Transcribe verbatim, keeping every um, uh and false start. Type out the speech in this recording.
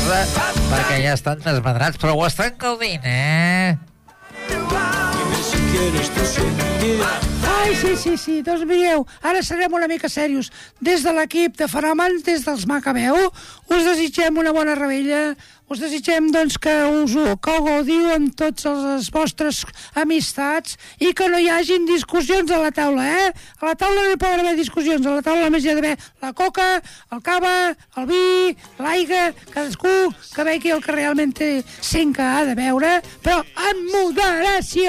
casa perquè ja estan desmadrats, però ho estan gaudint, eh? Ai, sí, sí, sí, doncs mireu, ara serem una mica serios. Des de l'equip de Fenòmens, des dels Macabeu, us desitgem una bona rebella, us desitgem, doncs, que us ho, que ho gaudiu amb totes les vostres amistats i que no hi hagin discussions a la taula, eh? A la taula no hi poden haver discussions, a la taula només hi ha d'haver la coca, el cava, el vi, l'aigua, cadascú que vegi el que realment té sent que ha de beure, però amb moderació.